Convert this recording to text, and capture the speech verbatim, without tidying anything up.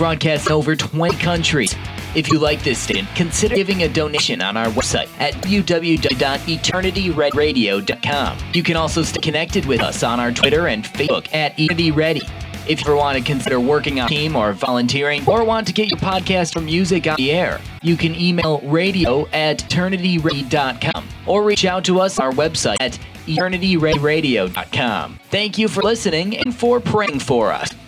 broadcast in over twenty countries. If you like this station, consider giving a donation on our website at w w w dot eternity red radio dot com. You can also stay connected with us on our Twitter and Facebook at Eternity Ready. If you ever want to consider working on a team or volunteering, or want to get your podcast or music on the air, you can email radio at eternity ready dot com or reach out to us on our website at eternity ready radio dot com. Thank you for listening and for praying for us.